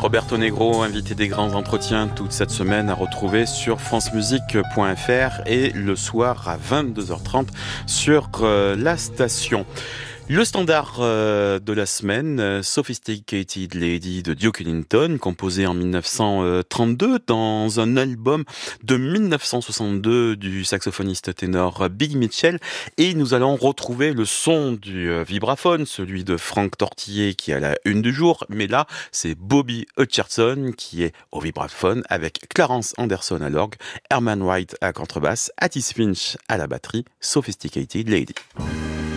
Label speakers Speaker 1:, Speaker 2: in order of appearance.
Speaker 1: Roberto Negro, invité des grands entretiens toute cette semaine à retrouver sur francemusique.fr et le soir à 22h30 sur la station. Le standard de la semaine, Sophisticated Lady de Duke Ellington, composé en 1932 dans un album de 1962 du saxophoniste ténor Big Mitchell. Et nous allons retrouver le son du vibraphone, celui de Frank Tortillé qui est à la une du jour. Mais là, c'est Bobby Hutcherson qui est au vibraphone avec Clarence Anderson à l'orgue, Herman Wright à la contrebasse, Attis Finch à la batterie, Sophisticated Lady.